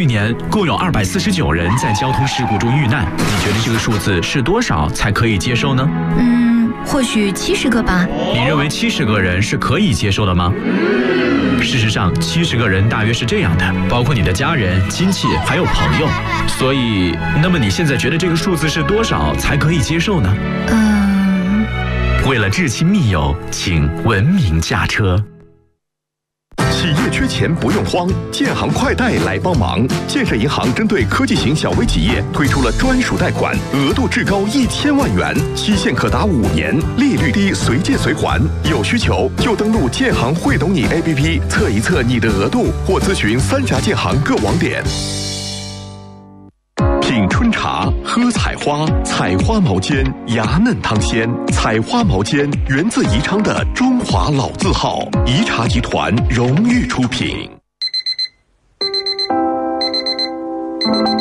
去年共有249人在交通事故中遇难，你觉得这个数字是多少才可以接受呢？ 或许70个吧。 你认为70个人是可以接受的吗？事实上，70个人大约是这样的，包括你的家人、亲戚还有朋友。所以，那么你现在觉得这个数字是多少才可以接受呢？ 为了至亲密友，请文明驾车。 企业缺钱不用慌，建行快贷来帮忙。建设银行针对科技型小微企业推出了专属贷款，额度至高1000万元，期限可达5年，利率低，随借随还。有需求就登录建行会懂你 APP 测一测你的额度，或咨询3家建行各网点。品春茶，喝采花，采花毛尖，芽嫩汤鲜。采花毛尖源自宜昌的中华老字号，宜茶集团荣誉出品。